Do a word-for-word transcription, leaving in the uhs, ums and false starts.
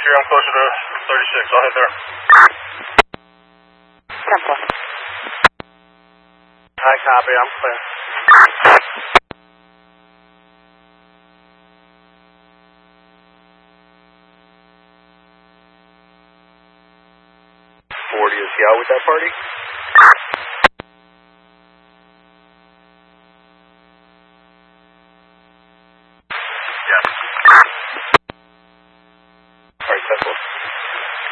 forty-three, I'm closer to thirty-six. I'll head there. Temple. I copy. I'm clear. forty is he out with that party?